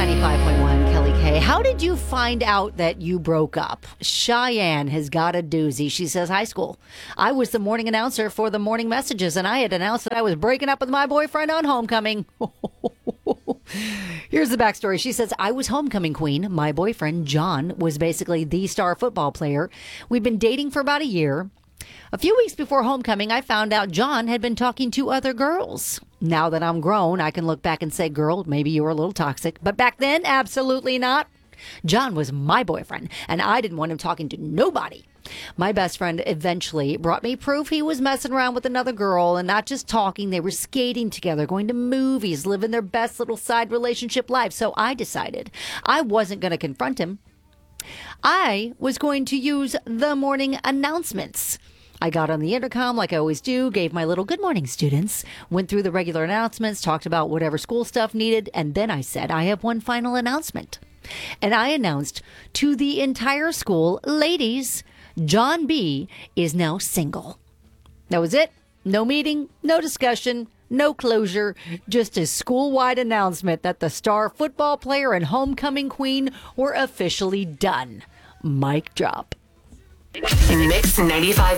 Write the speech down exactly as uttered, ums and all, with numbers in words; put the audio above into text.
ninety-five point one, Kelly K. How did you find out that you broke up? Cheyenne has got a doozy. She says, high school. I was the morning announcer for the morning messages, and I had announced that I was breaking up with my boyfriend on homecoming. Here's the backstory. She says, I was homecoming queen. My boyfriend, John, was basically the star football player. We'd been dating for about a year. A few weeks before homecoming, I found out John had been talking to other girls. Now that I'm grown, I can look back and say, girl, maybe you were a little toxic. But back then, absolutely not. John was my boyfriend, and I didn't want him talking to nobody. My best friend eventually brought me proof he was messing around with another girl, and not just talking. They were skating together, going to movies, living their best little side relationship life. So I decided I wasn't going to confront him. I was going to use the morning announcements. I got on the intercom like I always do, gave my little good morning, students, went through the regular announcements, talked about whatever school stuff needed, and then I said, I have one final announcement. And I announced to the entire school, ladies, John B. is now single. That was it. No meeting, no discussion, no closure, just a school-wide announcement that the star football player and homecoming queen were officially done. Mic drop. Mix ninety-five.